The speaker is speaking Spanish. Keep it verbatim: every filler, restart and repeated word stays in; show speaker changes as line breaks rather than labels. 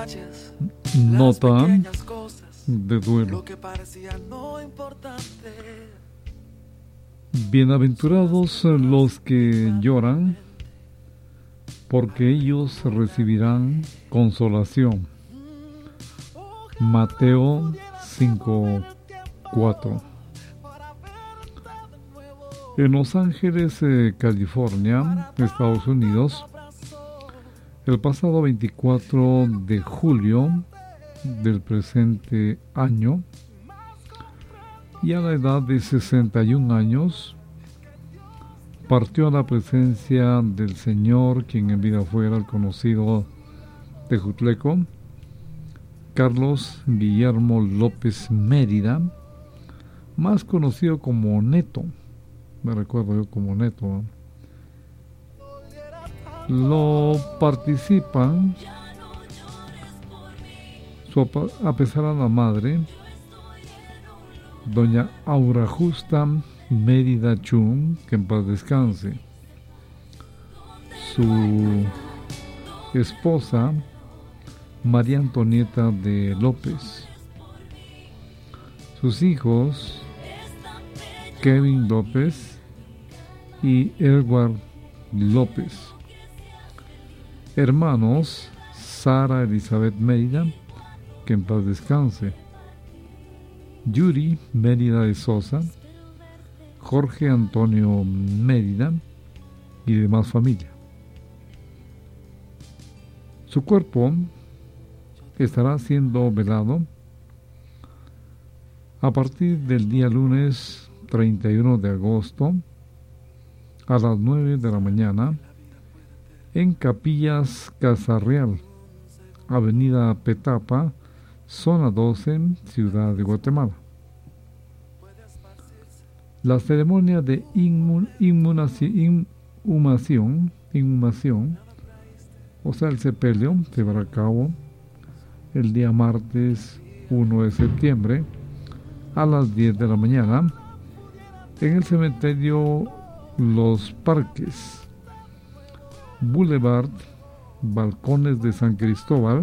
Nota de duelo. Bienaventurados los que lloran, porque ellos recibirán consolación. Mateo cinco cuatro. En Los Ángeles, eh, California, Estados Unidos, el pasado veinticuatro de julio del presente año, y a la edad de sesenta y un años, partió a la presencia del Señor, quien en vida fuera el conocido tejutleco, Carlos Guillermo López Mérida, más conocido como Neto. Me recuerdo yo como Neto. Lo participan su apesarada madre, doña Aura Justa Mérida Chum, que en paz descanse, su esposa María Antonieta de López, sus hijos Kevin López y Edward López, hermanos Sara Elizabeth Mérida, que en paz descanse, Yuri Mérida de Sosa, Jorge Antonio Mérida y demás familia. Su cuerpo estará siendo velado a partir del día lunes treinta y uno de agosto a las nueve de la mañana en Capillas Casa Real, Avenida Petapa, Zona doce, Ciudad de Guatemala. La ceremonia de inmun, inmunación, inhumación, inhumación, o sea, el sepelio, se llevará a cabo el día martes primero de septiembre a las diez de la mañana en el cementerio Los Parques, Boulevard Balcones de San Cristóbal,